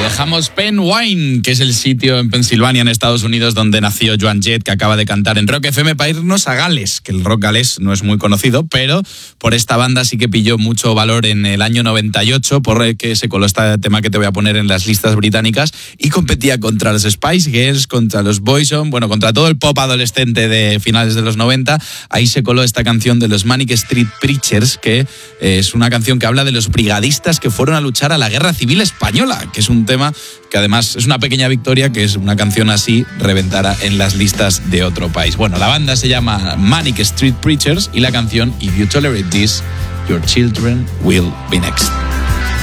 Dejamos Penn Wine, que es el sitio en Pensilvania, en Estados Unidos, donde nació Joan Jett, que acaba de cantar en Rock FM, para irnos a Gales, que el rock galés no es muy conocido, pero por esta banda sí que pilló mucho valor en el año 98, por el que se coló este tema que te voy a poner en las listas británicas, y competía contra los Spice Girls, contra los Boyzone, bueno, contra todo el pop adolescente de finales de los 90. Ahí se coló esta canción de los Manic Street Preachers, que es una canción que habla de los brigadistas que fueron a luchar a la Guerra Civil Española, que es un tema que además es una pequeña victoria, que es una canción así reventara en las listas de otro país. Bueno, la banda se llama Manic Street Preachers y la canción If You Tolerate This, Your Children Will Be Next.